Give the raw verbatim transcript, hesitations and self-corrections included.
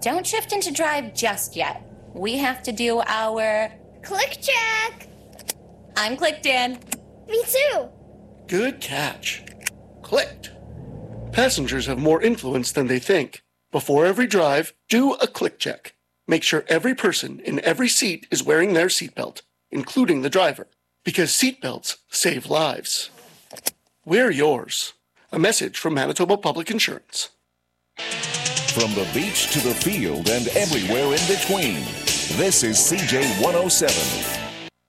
don't shift into drive just yet. We have to do our click check. I'm clicked in. Me too. Good catch. Clicked. Passengers have more influence than they think. Before every drive, do a click check. Make sure every person in every seat is wearing their seatbelt, including the driver, because seatbelts save lives. Wear yours. A message from Manitoba Public Insurance. From the beach to the field and everywhere in between, this is C J one oh seven.